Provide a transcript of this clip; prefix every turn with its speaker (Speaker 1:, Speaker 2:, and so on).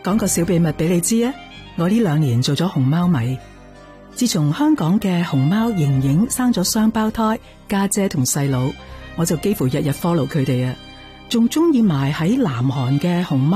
Speaker 1: 講個小秘密俾你知啊！我呢2年做咗熊貓迷，自從香港嘅熊貓瑩瑩生咗雙胞胎家姐同細佬，我就幾乎日日 follow 佢哋啊，仲中意埋喺南韓嘅熊貓